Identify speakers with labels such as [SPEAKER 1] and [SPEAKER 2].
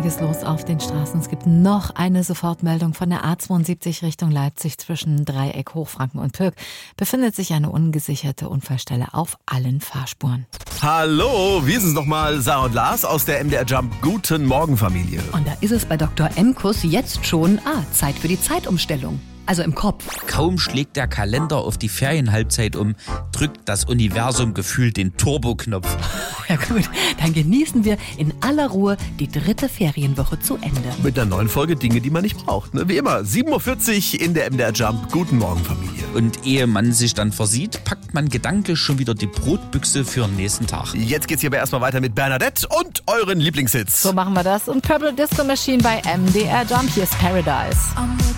[SPEAKER 1] einiges los auf den Straßen. Es gibt noch eine Sofortmeldung von der A72 Richtung Leipzig zwischen Dreieck, Hochfranken und Türk. Befindet sich eine ungesicherte Unfallstelle auf allen Fahrspuren.
[SPEAKER 2] Hallo, wir sind nochmal Sarah und Lars aus der MDR Jump. Guten Morgen, Familie.
[SPEAKER 3] Und da ist es bei Dr. Emkus jetzt schon Zeit für die Zeitumstellung. Also im Kopf.
[SPEAKER 4] Kaum schlägt der Kalender auf die Ferienhalbzeit um, drückt das Universum gefühlt den Turboknopf.
[SPEAKER 3] Ja gut, dann genießen wir in aller Ruhe die 3. Ferienwoche zu Ende.
[SPEAKER 2] Mit einer neuen Folge Dinge, die man nicht braucht. Ne? Wie immer, 7.40 Uhr in der MDR Jump. Guten Morgen, Familie.
[SPEAKER 4] Und ehe man sich dann versieht, packt man gedanklich schon wieder die Brotbüchse für den nächsten Tag.
[SPEAKER 2] Jetzt geht's hier aber erstmal weiter mit Bernadette und euren Lieblingshits.
[SPEAKER 1] So machen wir das. Und Purple Disco Machine bei MDR Jump. Hier ist Paradise.